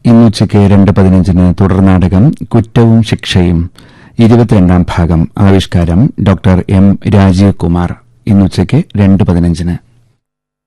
ഇന്നുച്ചയ്ക്ക് 2:15 തുടർനാടകം കുറ്റവും ശിക്ഷയും 22ാം ഭാഗം. ആവിഷ്കാരം ഡോക്ടർ എം രാജീവ് കുമാർ. ഇന്നുച്ചയ്ക്ക് 2:15.